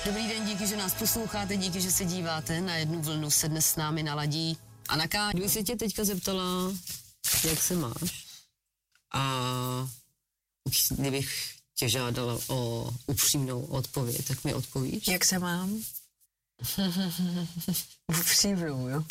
Dobrý den, díky, že nás posloucháte, díky, že se díváte. Na jednu vlnu se dnes s námi naladí Anaka. Kdyby se tě teďka zeptala, jak se máš, a kdybych tě žádala o upřímnou odpověď, tak mi odpovíš? Jak se mám? Upřímnou, jo?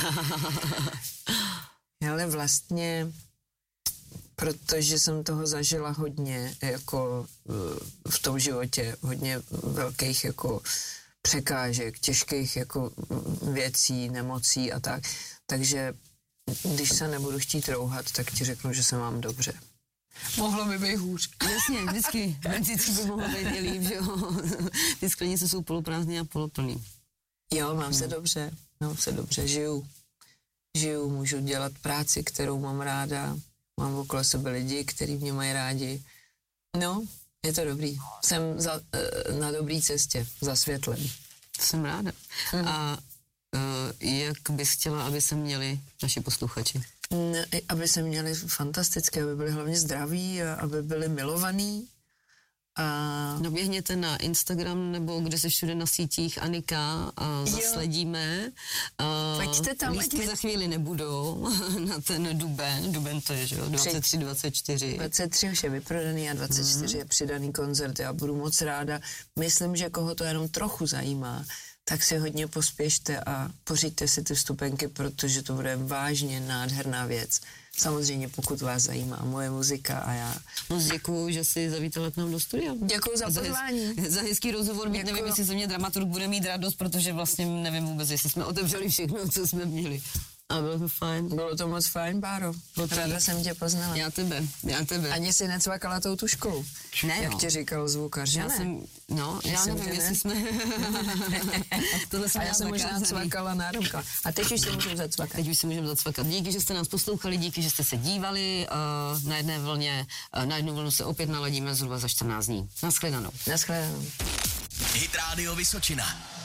Ale vlastně, protože jsem toho zažila hodně, jako v tom životě, hodně velkých jako překážek, těžkých jako věcí, nemocí a tak. Takže když se nebudu chtít rouhat, tak ti řeknu, že se mám dobře. Mohlo by být hůř. Jasně, vždycky by mohlo být i líp, že jo. Ty sklenice jsou poloprázdné a poloplný. Jo, mám se dobře, žiju, můžu dělat práci, kterou mám ráda, mám okolo sebe lidi, kteří mě mají rádi. No, je to dobrý. Jsem na dobré cestě, za světlem. Jsem ráda. A jak bys chtěla, aby se měli naši posluchači? Aby se měli fantastické, aby byli hlavně zdraví a aby byli milovaní. Naběhněte na Instagram nebo kde se všude na sítích Anika a zasledíme. Pojďte tam. Lístky za chvíli nebudou na ten duben to je, že jo, 23, 24. 23 už je vyprodaný a 24 je přidaný koncert. Já budu moc ráda. Myslím, že koho to jenom trochu zajímá, tak si hodně pospěšte a pořiďte si ty vstupenky, protože to bude vážně nádherná věc. Samozřejmě, pokud vás zajímá moje muzika a já. Moc děkuju, že jsi zavítala k nám do studia. Děkuju za pozvání. Za hezký rozhovor. Nevím, jestli ze mě dramaturg bude mít radost, protože vlastně nevím vůbec, jestli jsme otevřeli všechno, co jsme měli. A bylo to fajn. Bylo to moc fajn, Báro. Ráda jsem tě poznala. Já tebe. Ani si necvakala tou tuškou. Ne, jak ti říkal zvukař, že ne? Já nevím, jestli jsme... A já jsem možná cvakala náruka. A teď už si můžeme zacvakat. Díky, že jste nás poslouchali, díky, že jste se dívali. Na jednu vlnu se opět naladíme zhruba za 14 dní. Naschledanou. Naschledanou. Hit Radio Vysočina.